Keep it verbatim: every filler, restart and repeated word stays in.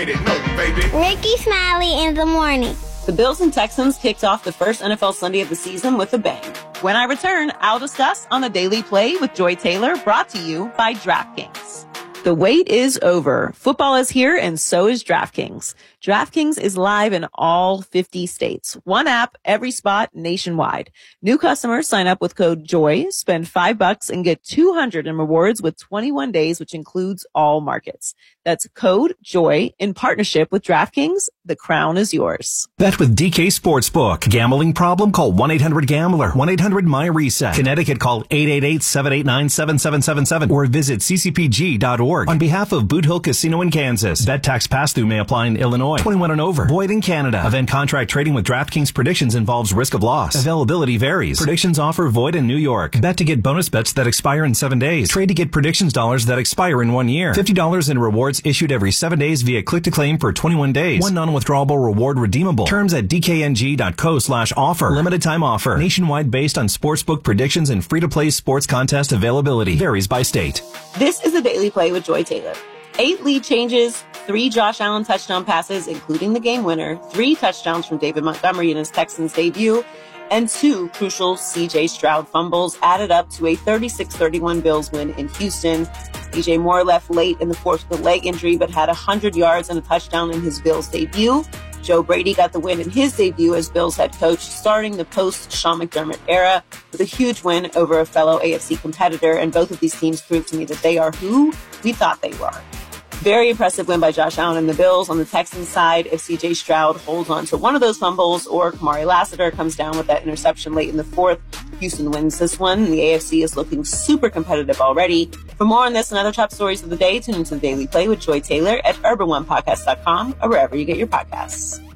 already know, baby. Ricky Smiley in the morning. The Bills and Texans kicked off the first N F L Sunday of the season with a bang. When I return, I'll discuss on the Daily Play with Joy Taylor, brought to you by DraftKings. The wait is over. Football is here, and so is DraftKings. DraftKings is live in all fifty states. One app, every spot, nationwide. New customers sign up with code JOY, spend five bucks, and get two hundred in rewards with twenty-one days, which includes all markets. That's code JOY in partnership with DraftKings. The crown is yours. Bet with D K Sportsbook. Gambling problem? Call one eight hundred gambler. one eight hundred my reset. Connecticut, call eight eight eight, seven eight nine, seven seven seven seven or visit c c p g dot org. On behalf of Boot Hill Casino in Kansas, bet tax pass-through may apply in Illinois. twenty-one and over. Void in Canada. Event contract trading with DraftKings Predictions involves risk of loss. Availability varies. Predictions offer void in New York. Bet to get bonus bets that expire in seven days. Trade to get predictions dollars that expire in one year. fifty dollars in rewards issued every seven days via click-to-claim for twenty-one days. One non-withdrawable reward redeemable. Terms at d k n g dot co slash offer. Limited time offer. Nationwide based on sportsbook predictions and free-to-play sports contest availability. Varies by state. This is the Daily Play with Joy Taylor. Eight lead changes, three Josh Allen touchdown passes, including the game winner, three touchdowns from David Montgomery in his Texans debut, and two crucial C J Stroud fumbles added up to a thirty-six thirty-one Bills win in Houston. D J Moore left late in the fourth with a leg injury, but had one hundred yards and a touchdown in his Bills debut. Joe Brady got the win in his debut as Bills head coach, starting the post-Sean McDermott era with a huge win over a fellow A F C competitor, and both of these teams proved to me that they are who we thought they were. Very impressive win by Josh Allen and the Bills. On the Texans side, if C J Stroud holds on to one of those fumbles or Kamari Lassiter comes down with that interception late in the fourth, Houston wins this one. The A F C is looking super competitive already. For more on this and other top stories of the day, tune into the Daily Play with Joy Taylor at urban one podcast dot com or wherever you get your podcasts.